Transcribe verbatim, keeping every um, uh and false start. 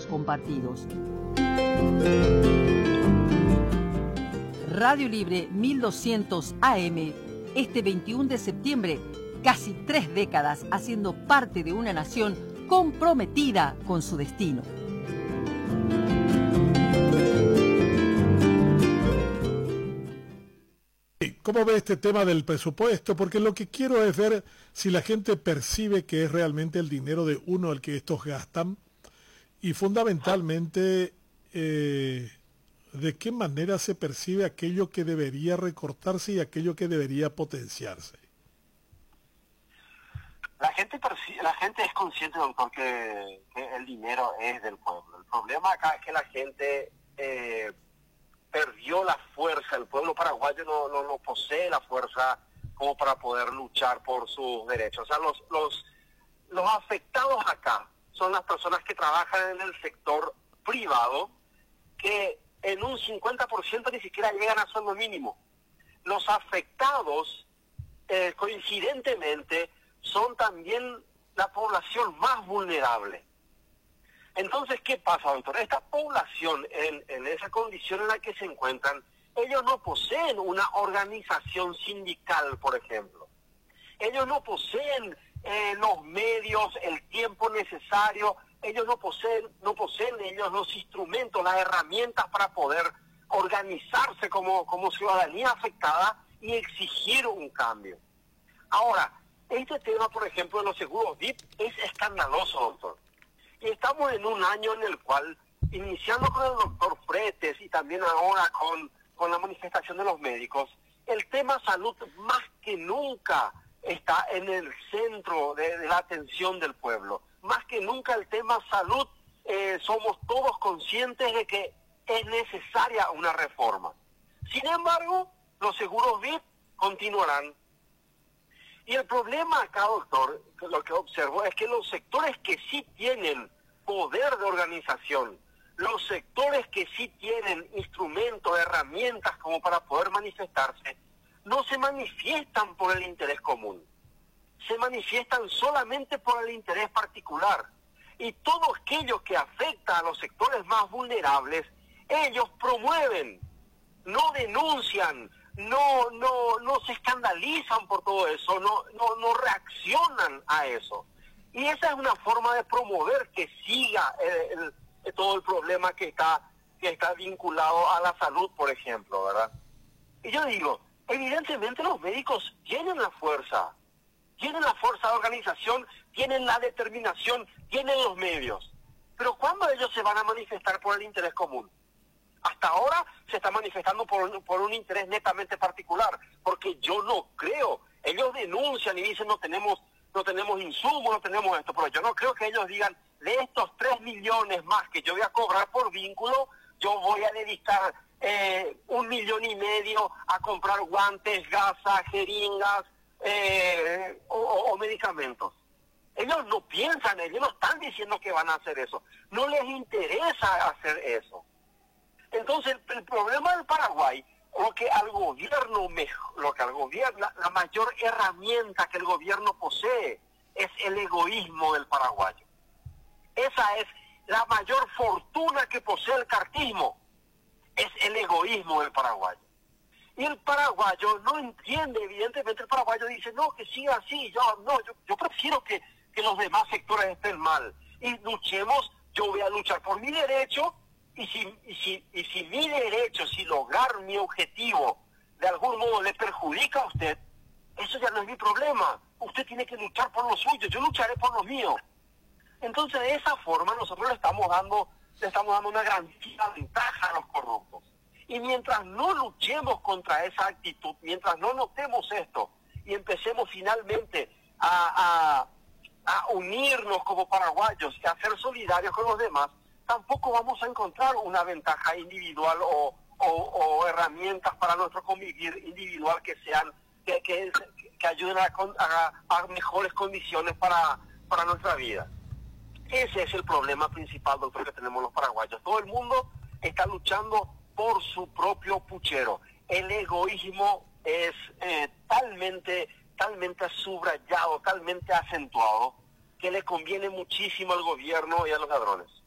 sueños compartidos. Radio Libre mil doscientos A M, este veintiuno de septiembre, casi tres décadas haciendo parte de una nación comprometida con su destino. ¿Cómo ve este tema del presupuesto? Porque lo que quiero es ver si la gente percibe que es realmente el dinero de uno el que estos gastan y fundamentalmente eh, de qué manera se percibe aquello que debería recortarse y aquello que debería potenciarse. La gente percibe, la gente es consciente, doctor, que, que el dinero es del pueblo. El problema acá es que la gente eh, perdió la fuerza. El pueblo paraguayo no, no, no posee la fuerza como para poder luchar por sus derechos. O sea, los, los, los afectados acá son las personas que trabajan en el sector privado, que en un cincuenta por ciento ni siquiera llegan a sueldo mínimo. Los afectados, eh, coincidentemente, son también la población más vulnerable. Entonces, ¿qué pasa, doctor? Esta población, en, en esa condición en la que se encuentran, ellos no poseen una organización sindical, por ejemplo. Ellos no poseen eh, los medios, el tiempo necesario. Ellos no poseen, no poseen ellos los instrumentos, las herramientas para poder organizarse como, como ciudadanía afectada y exigir un cambio. Ahora, este tema, por ejemplo, de los seguros V I P es escandaloso, doctor. Y estamos en un año en el cual, iniciando con el doctor Fretes y también ahora con, con la manifestación de los médicos, el tema salud más que nunca está en el centro de, de la atención del pueblo. Más que nunca el tema salud, eh, somos todos conscientes de que es necesaria una reforma. Sin embargo, los seguros V I P continuarán. Y el problema acá, doctor, lo que observo es que los sectores que sí tienen poder de organización, los sectores que sí tienen instrumentos, herramientas como para poder manifestarse, no se manifiestan por el interés común. Se manifiestan solamente por el interés particular. Y todo aquello que afecta a los sectores más vulnerables, ellos promueven, no denuncian, no no no se escandalizan por todo eso, no no no reaccionan a eso. Y esa es una forma de promover que siga el, el, todo el problema que está que está vinculado a la salud, por ejemplo, ¿verdad? Y yo digo, evidentemente los médicos tienen la fuerza, tienen la fuerza de organización, tienen la determinación, tienen los medios. Pero ¿cuándo ellos se van a manifestar por el interés común? Hasta ahora se está manifestando por, por un interés netamente particular, porque yo no creo. Ellos denuncian y dicen no tenemos no tenemos insumos, no tenemos esto, pero yo no creo que ellos digan de estos tres millones más que yo voy a cobrar por vínculo, yo voy a dedicar eh, un millón y medio a comprar guantes, gasas, jeringas eh, o, o medicamentos. Ellos no piensan, ellos no están diciendo que van a hacer eso. No les interesa hacer eso. Entonces, el, el problema del Paraguay, lo que al gobierno, mejor, lo que al gobierno, la, la mayor herramienta que el gobierno posee es el egoísmo del paraguayo. Esa es la mayor fortuna que posee el cartismo, es el egoísmo del paraguayo. Y el paraguayo no entiende, evidentemente el paraguayo dice, no, que siga así, yo no, yo, yo prefiero que, que los demás sectores estén mal. Y luchemos, yo voy a luchar por mi derecho. Y si, y, si, y si mi derecho, si lograr mi objetivo de algún modo le perjudica a usted, eso ya no es mi problema. Usted tiene que luchar por lo suyo, yo lucharé por lo mío. Entonces, de esa forma, nosotros le estamos dando, le estamos dando una gran ventaja a los corruptos. Y mientras no luchemos contra esa actitud, mientras no notemos esto y empecemos finalmente a, a, a unirnos como paraguayos y a ser solidarios con los demás, tampoco vamos a encontrar una ventaja individual o, o, o herramientas para nuestro convivir individual que sean que, que, que ayuden a, a, a mejores condiciones para, para nuestra vida. Ese es el problema principal, doctor, que tenemos los paraguayos. Todo el mundo está luchando por su propio puchero. El egoísmo es eh, talmente, talmente subrayado, talmente acentuado, que le conviene muchísimo al gobierno y a los ladrones.